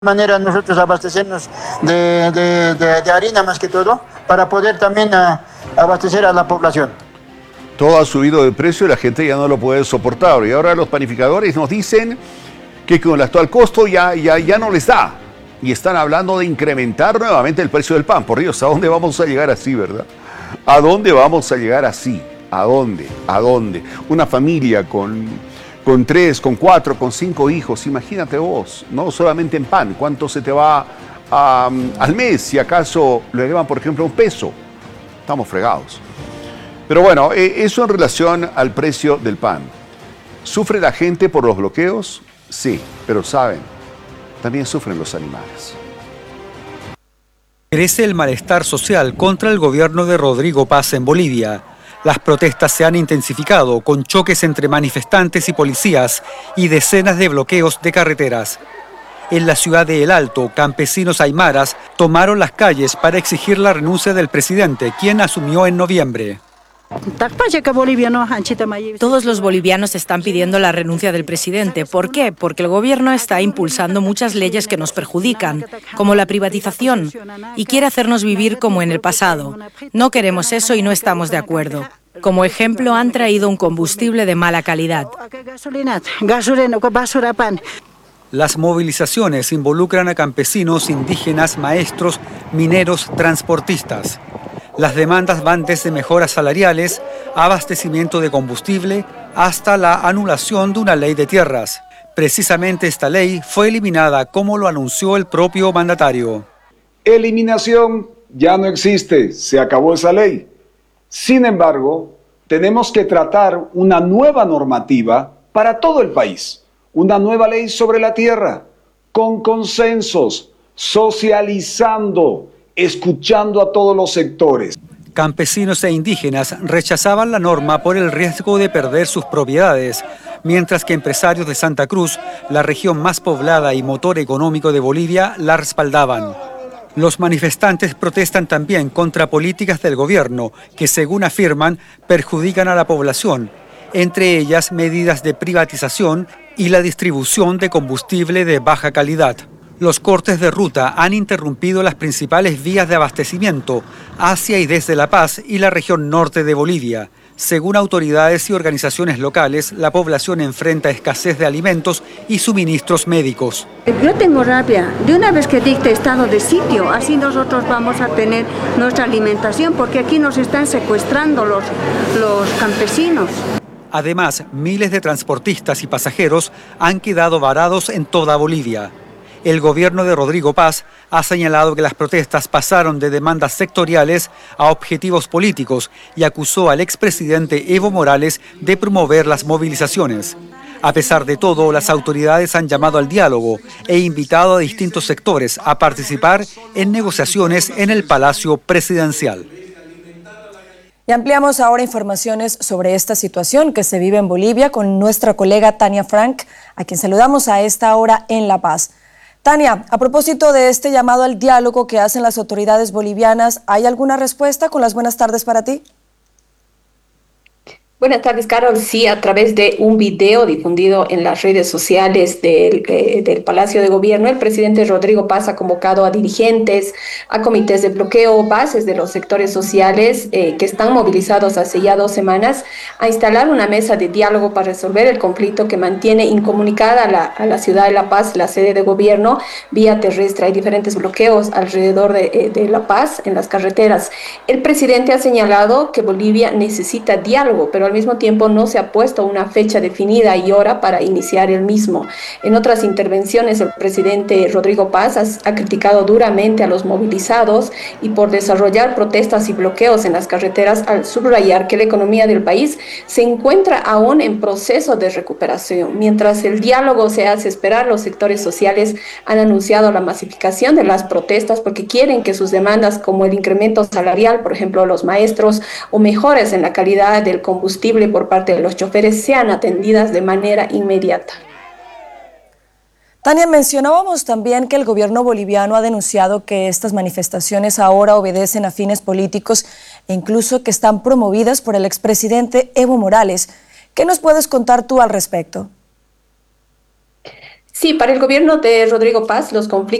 manera nosotros abastecernos de harina más que todo, para poder también abastecer a la población. Todo ha subido de precio y la gente ya no lo puede soportar. Y ahora los panificadores nos dicen que con el actual costo ya no les da. Y están hablando de incrementar nuevamente el precio del pan. Por Dios, ¿a dónde vamos a llegar así, verdad? ¿A dónde vamos a llegar así? ¿A dónde? ¿A dónde? Una familia con 3, con 4, con 5 hijos, imagínate vos, no solamente en pan, ¿cuánto se te va al mes? Si acaso lo elevan, por ejemplo, a $1, estamos fregados. Pero bueno, eso en relación al precio del pan. ¿Sufre la gente por los bloqueos? Sí, pero saben, también sufren los animales. Crece el malestar social contra el gobierno de Rodrigo Paz en Bolivia. Las protestas se han intensificado con choques entre manifestantes y policías y decenas de bloqueos de carreteras. En la ciudad de El Alto, campesinos aymaras tomaron las calles para exigir la renuncia del presidente, quien asumió en noviembre. Todos los bolivianos están pidiendo la renuncia del presidente. ¿Por qué? Porque el gobierno está impulsando muchas leyes que nos perjudican, como la privatización, y quiere hacernos vivir como en el pasado. No queremos eso y no estamos de acuerdo. Como ejemplo, han traído un combustible de mala calidad. Las movilizaciones involucran a campesinos, indígenas, maestros, mineros, transportistas. Las demandas van desde mejoras salariales, abastecimiento de combustible, hasta la anulación de una ley de tierras. Precisamente esta ley fue eliminada, como lo anunció el propio mandatario. Eliminación ya no existe, se acabó esa ley. Sin embargo, tenemos que tratar una nueva normativa para todo el país. Una nueva ley sobre la tierra, con consensos, socializando, escuchando a todos los sectores. Campesinos e indígenas rechazaban la norma por el riesgo de perder sus propiedades, mientras que empresarios de Santa Cruz, la región más poblada y motor económico de Bolivia, la respaldaban. Los manifestantes protestan también contra políticas del gobierno que, según afirman, perjudican a la población, entre ellas medidas de privatización y la distribución de combustible de baja calidad. Los cortes de ruta han interrumpido las principales vías de abastecimiento hacia y desde La Paz y la región norte de Bolivia. Según autoridades y organizaciones locales, la población enfrenta escasez de alimentos y suministros médicos. Yo tengo rabia. De una vez que dicte estado de sitio, así nosotros vamos a tener nuestra alimentación, porque aquí nos están secuestrando los campesinos. Además, miles de transportistas y pasajeros han quedado varados en toda Bolivia. El gobierno de Rodrigo Paz ha señalado que las protestas pasaron de demandas sectoriales a objetivos políticos y acusó al expresidente Evo Morales de promover las movilizaciones. A pesar de todo, las autoridades han llamado al diálogo e invitado a distintos sectores a participar en negociaciones en el Palacio Presidencial. Y ampliamos ahora informaciones sobre esta situación que se vive en Bolivia con nuestra colega Tania Frank, a quien saludamos a esta hora en La Paz. Tania, a propósito de este llamado al diálogo que hacen las autoridades bolivianas, ¿hay alguna respuesta? Con las buenas tardes para ti. Buenas tardes, Carol. Sí, a través de un video difundido en las redes sociales del Palacio de Gobierno, el presidente Rodrigo Paz ha convocado a dirigentes, a comités de bloqueo, bases de los sectores sociales que están movilizados hace ya 2 semanas, a instalar una mesa de diálogo para resolver el conflicto que mantiene incomunicada a la ciudad de La Paz, la sede de gobierno, vía terrestre. Hay diferentes bloqueos alrededor de La Paz, en las carreteras. El presidente ha señalado que Bolivia necesita diálogo, pero al mismo tiempo no se ha puesto una fecha definida y hora para iniciar el mismo. En otras intervenciones, el presidente Rodrigo Paz ha criticado duramente a los movilizados y por desarrollar protestas y bloqueos en las carreteras, al subrayar que la economía del país se encuentra aún en proceso de recuperación. Mientras el diálogo se hace esperar, los sectores sociales han anunciado la masificación de las protestas porque quieren que sus demandas, como el incremento salarial, por ejemplo, los maestros, o mejoras en la calidad del combustible por parte de los choferes, sean atendidas de manera inmediata. Tania, mencionábamos también que el gobierno boliviano ha denunciado que estas manifestaciones ahora obedecen a fines políticos e incluso que están promovidas por el expresidente Evo Morales. ¿Qué nos puedes contar tú al respecto? Sí, para el gobierno de Rodrigo Paz, los conflictos